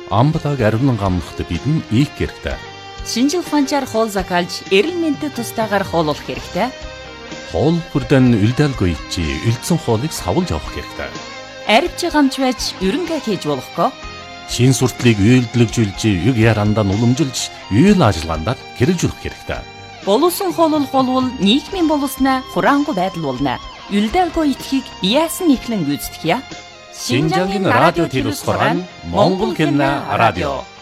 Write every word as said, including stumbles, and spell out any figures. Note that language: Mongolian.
Амбалаг аривнан гамнахад бидэн ийх хэрэгтэй. Шинжил ухаанчаар хоол закалж, эрэл мэндэд тустаагаар хооллох хэрэгтэй. Хоол бүрдэн үлдээлгүй чи үлдсэн хоолыг савлж авах хэрэгтэй. Арвч гамч байж ерөнхий хийж болохгүй. Шин суртлыг үйлдэлжүүлж, юг ярандаа уламжилж, үйл ажиллагаанд хэрэгжүүлэх хэрэгтэй. Боловсон хооллох болвол нийгмийн боловснаа хураангуй байдал болно. Үлдээлгүй итгэхийг яасан ихлэн гүйцэтгэе. Шинжангийн радио телевизээр Монгол Кино радио